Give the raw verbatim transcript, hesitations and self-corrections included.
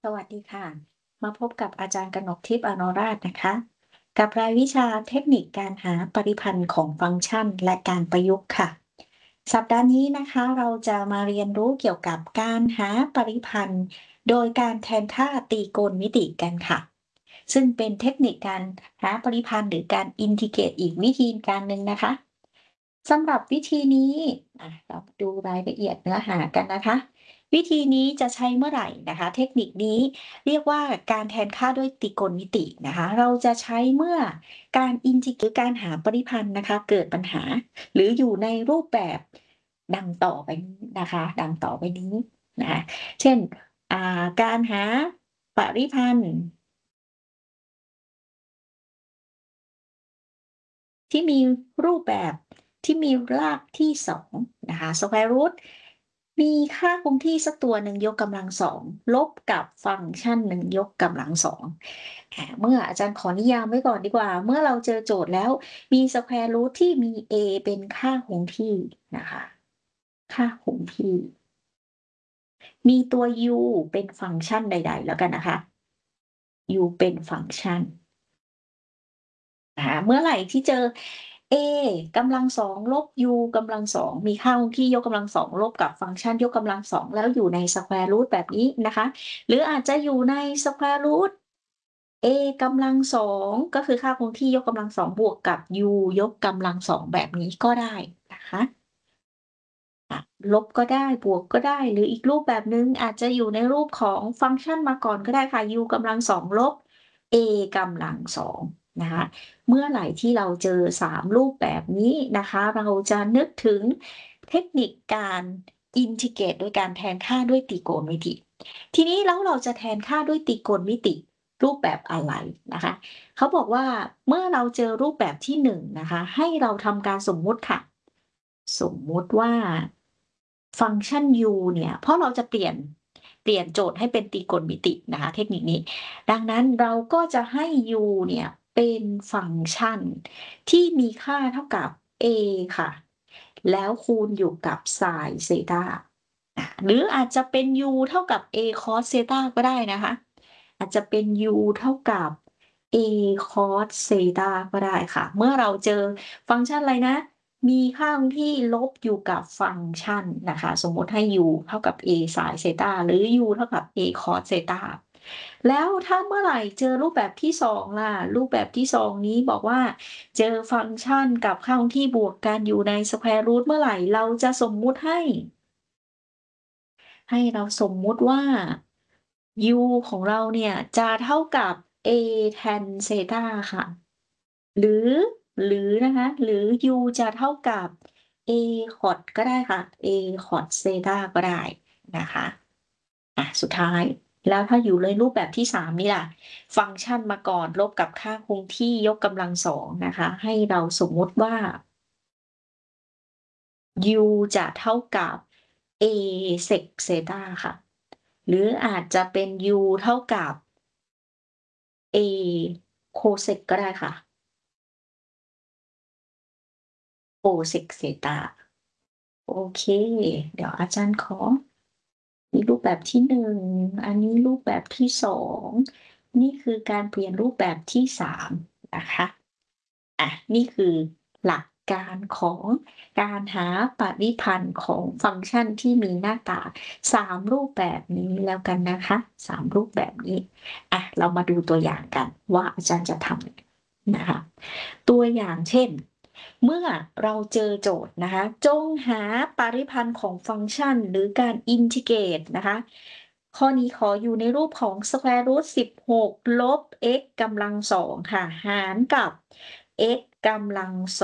สวัสดีค่ะ มาพบกับอาจารย์กนกทิพย์อโนราชนะคะ กับรายวิชาเทคนิคการหาปริพันธ์ของฟังก์ชันและการประยุกต์ค่ะ สัปดาห์นี้นะคะเราจะมาเรียนรู้เกี่ยวกับการหาปริพันธ์โดยการแทนค่าตรีโกณมิติกันค่ะ ซึ่งเป็นเทคนิคการหาปริพันธ์หรือการอินทิเกรตอีกวิธีการหนึ่งนะคะสำหรับวิธีนี้อ่ะเราดูรายละเอียดเนื้อหากันนะคะ วิธีนี้จะใช้เมื่อไหร่นะคะเทคนิคนี้เรียกว่าการแทนค่าด้วยตรีโกณมิตินะคะเราจะใช้เมื่อการอินทิหรือการหาปริพันธ์นะคะเกิดปัญหาหรืออยู่ในรูปแบบดังต่อไปนี้นะคะดังต่อไปนี้นะคะเช่นอ่าการหาปริพันธ์ที่มีรูปแบบที่มีรากที่สองนะคะ square root มีค่าคงที่สักตัวหนึ่งยกกำลังสองลบกับฟังก์ชันหนึ่งยกกำลังสองอ่าเมื่ออาจารย์ขอนิยามไว้ก่อนดีกว่าเมื่อเราเจอโจทย์แล้วมี square root ที่มี a เป็นค่าคงที่นะคะค่าคงที่มีตัว u เป็นฟังก์ชันใดๆแล้วกันนะคะ u เป็นฟังก์ชัน นะคะเมื่อไหร่ที่เจอ a กำลังสองลบ u กำลังสองมีค่าคงที่ยกกำลังสองลบกับฟังก์ชันยกกำลังสองแล้วอยู่ใน square root แบบนี้นะคะหรืออาจจะอยู่ใน square root a กำลังสองก็คือค่าคงที่ยกกำลังสองบวกกับ u ยกกำลังสองแบบนี้ก็ได้นะคะอะลบก็ได้บวกก็ได้หรืออีกรูปแบบหนึ่งอาจจะอยู่ในรูปของฟังก์ชันมาก่อนก็ได้ค่ะ u กำลังสองลบ a กำลังสองนะคะ เมื่อไหร่ที่เราเจอสามรูปแบบนี้นะคะเราจะนึกถึงเทคนิคการอินทิเกรตโดยการแทนค่าด้วยตรีโกณมิติทีนี้แล้วเราจะแทนค่าด้วยตรีโกณมิติรูปแบบอะไรนะคะเขาบอกว่าเมื่อเราเจอรูปแบบที่หนึ่งนะคะให้เราทำการสมมุติค่ะสมมุติว่าฟังก์ชัน u เนี่ยเพราะเราจะเปลี่ยนเปลี่ยนโจทย์ให้เป็นตรีโกณมิตินะคะเทคนิคนี้ ดังนั้นเราก็จะให้ u เนี่ยเป็นฟังก์ชันที่มีค่าเท่ากับ a ค่ะแล้วคูณอยู่กับ sin เซตาอ่าหรืออาจจะเป็น u เท่ากับ a cos เซตาก็ได้นะคะอาจจะเป็น u เท่ากับ a cos เซตาก็ได้ค่ะเมื่อเราเจอฟังก์ชันอะไรนะมีค่าคงที่ลบอยู่กับฟังก์ชันนะคะสมมุติให้ u เท่ากับ a sin เซตาหรือ u เท่ากับ a cos เซตา แล้วถ้าเมื่อไหร่เจอรูปแบบที่สองล่ะรูปแบบที่สองนี้บอกว่าเจอฟังก์ชันกับค่าคงที่บวกกันอยู่ใน square root เมื่อไหร่เราจะสมมุติให้ให้เราสมมุติว่า u ของเราเนี่ยจะเท่ากับ a tan เซตาค่ะหรือหรือนะคะหรือ u จะเท่ากับ a cot ก็ได้ค่ะ a cot เซตาก็ได้นะคะอะสุดท้าย แล้วถ้าอยู่ในรูปแบบที่สามนี่ล่ะฟังก์ชันมาก่อนลบกับค่าคงที่ยกกำลังสองนะคะให้เราสมมุติว่า u จะเท่ากับ a sec เซตาค่ะหรืออาจจะเป็น u เท่ากับ a cosec ก็ได้ค่ะ cosec เซตาโอเคเดี๋ยวอาจารย์ขอนี่รูปแบบที่หนึ่งอันนี้รูปแบบที่สองนี่คือการเปลี่ยนรูปแบบที่สามนะคะ อ่ะนี่คือหลักการของการหาปริพันธ์ของฟังก์ชันที่มีหน้าตาสามรูปแบบนี้แล้วกันนะคะสามรูปแบบนี้อ่ะเรามาดูตัวอย่างกันว่าอาจารย์จะทำนะคะตัวอย่างเช่นเมื่อเราเจอโจทย์นะคะจงหาปริพันธ์ของฟังก์ชันหรือการอินทิเกรตนะคะข้อนี้ขออยู่ในรูปของ square root สิบหกลบ x กำลังสองค่ะหารกับ x กำลังสอง